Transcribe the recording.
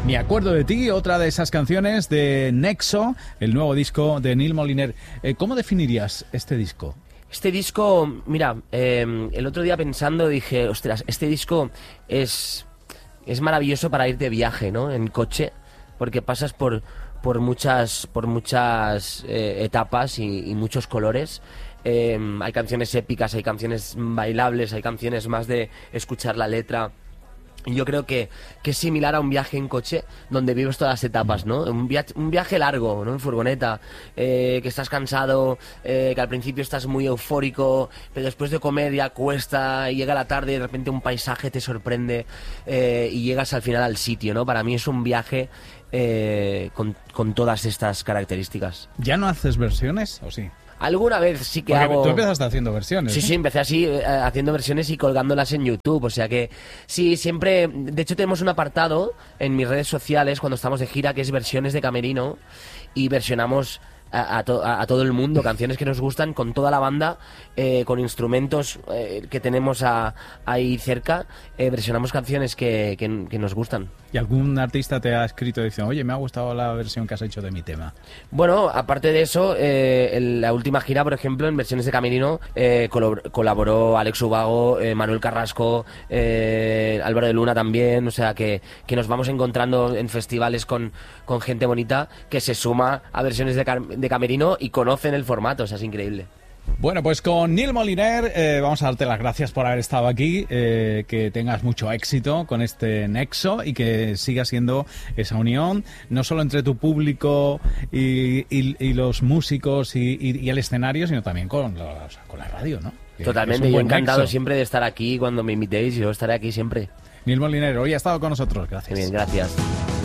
Me acuerdo de ti, otra de esas canciones de Nexo, el nuevo disco de Neil Moliner. ¿Cómo definirías este disco? Este disco, mira, el otro día pensando dije, ostras, este disco es maravilloso para ir de viaje, ¿no? En coche, porque pasas por muchas etapas y muchos colores. Hay canciones épicas, hay canciones bailables, hay canciones más de escuchar la letra. Yo creo que es similar a un viaje en coche donde vives todas las etapas, ¿no? Un viaje largo, ¿no? En furgoneta, que estás cansado, que al principio estás muy eufórico, pero después de comer ya cuesta, y llega la tarde y de repente un paisaje te sorprende y llegas al final al sitio, ¿no? Para mí es un viaje con todas estas características. ¿Ya no haces versiones o sí? Alguna vez sí que Porque hago... tú empezaste haciendo versiones, Sí, ¿no? sí, empecé así, haciendo versiones y colgándolas en YouTube, o sea que sí, siempre... De hecho tenemos un apartado en mis redes sociales cuando estamos de gira que es versiones de camerino y versionamos a todo el mundo, canciones que nos gustan, con toda la banda, con instrumentos que tenemos ahí cerca, versionamos canciones que nos gustan. ¿Y algún artista te ha escrito diciendo, oye, me ha gustado la versión que has hecho de mi tema? Bueno, aparte de eso, en la última gira, por ejemplo, en versiones de camerino, colaboró Alex Ubago, Manuel Carrasco, Álvaro de Luna también, o sea que nos vamos encontrando en festivales con gente bonita que se suma a versiones de camerino y conocen el formato, o sea, es increíble. Bueno, pues con Neil Moliner vamos a darte las gracias por haber estado aquí, que tengas mucho éxito con este Nexo y que siga siendo esa unión, no solo entre tu público y los músicos y el escenario, sino también con la radio, ¿no? Totalmente, yo encantado nexo. Siempre de estar aquí cuando me invitéis, yo estaré aquí siempre. Neil Moliner, hoy ha estado con nosotros, gracias. Bien, gracias.